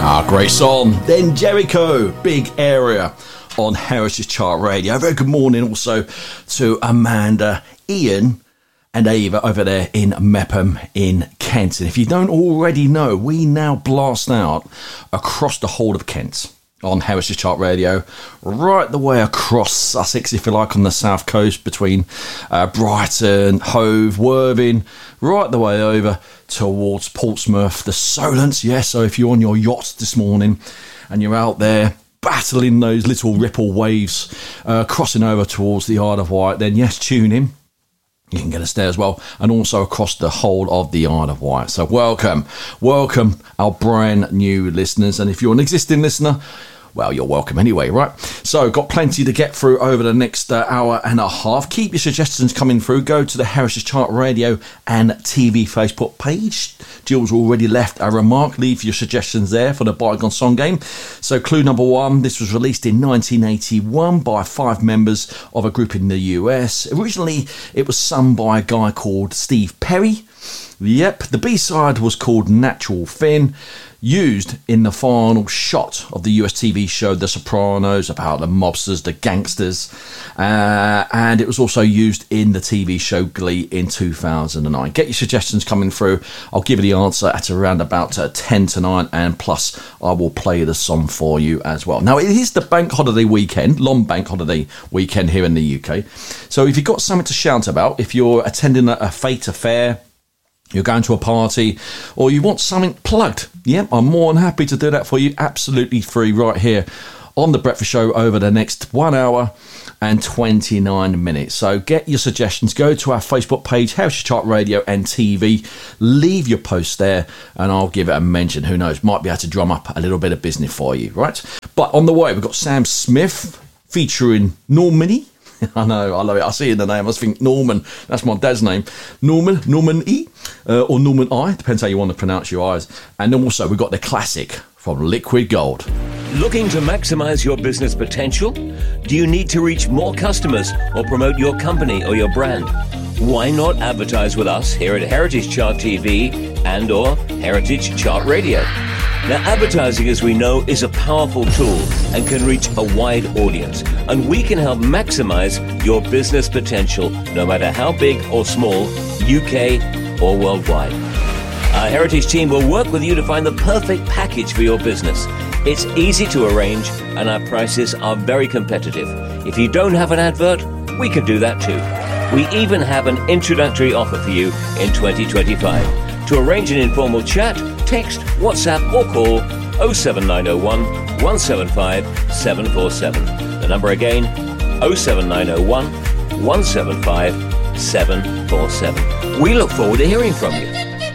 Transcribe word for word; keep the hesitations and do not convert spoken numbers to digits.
Ah, great song. Then Jericho, Big Area on Heritage Chart Radio. Very good morning also to Amanda, Ian and Ava over there in Mepham in Kent. And if you don't already know, we now blast out across the whole of Kent on Heritage Chart Radio, right the way across Sussex, if you like, on the south coast between uh, Brighton, Hove, Worthing, right the way over towards Portsmouth, the Solents. Yes, so if you're on your yacht this morning and you're out there battling those little ripple waves, uh, crossing over towards the Isle of Wight, then yes, tune in. You can get us there as well, and also across the whole of the Isle of Wight. So welcome, welcome our brand new listeners. And if you're an existing listener, well, you're welcome anyway, right? So, got plenty to get through over the next uh, hour and a half. Keep your suggestions coming through. Go to the Heritage Chart Radio and T V Facebook page. Jill's already left a remark. Leave your suggestions there for the Bygone Song Game. So, clue number one. This was released in nineteen eighty-one by five members of a group in the U S. Originally, it was sung by a guy called Steve Perry. Yep, the B-side was called Natural Fin, used in the final shot of the U S T V show The Sopranos, about the mobsters, the gangsters, uh, and it was also used in the T V show Glee in two thousand nine. Get your suggestions coming through. I'll give you the answer at around about uh, ten to nine, and plus I will play the song for you as well. Now, it is the bank holiday weekend, long bank holiday weekend here in the U K, so if you've got something to shout about, if you're attending a, a fete affair, you're going to a party, or you want something plugged, yep, I'm more than happy to do that for you, absolutely free, right here on The Breakfast Show over the next one hour and twenty-nine minutes. So get your suggestions, go to our Facebook page, Heritage Chart Radio and T V, leave your post there, and I'll give it a mention. Who knows, might be able to drum up a little bit of business for you, right? But on the way, we've got Sam Smith featuring Normani. I know, I love it. I see it in the name. I just think Norman. That's my dad's name. Norman, Norman E, uh, or Norman I. Depends how you want to pronounce your I's. And then also we've got the classic from Liquid Gold. Looking to maximize your business potential? Do you need to reach more customers or promote your company or your brand? Why not advertise with us here at Heritage Chart T V and or Heritage Chart Radio? Now, advertising, as we know, is a powerful tool and can reach a wide audience, and we can help maximize your business potential, no matter how big or small, U K or worldwide. Our Heritage team will work with you to find the perfect package for your business. It's easy to arrange, and our prices are very competitive. If you don't have an advert, we can do that too. We even have an introductory offer for you in twenty twenty-five. To arrange an informal chat, text, WhatsApp or call oh seven nine oh one, one seven five, seven four seven. The number again, oh seven nine oh one, one seven five, seven four seven. We look forward to hearing from you.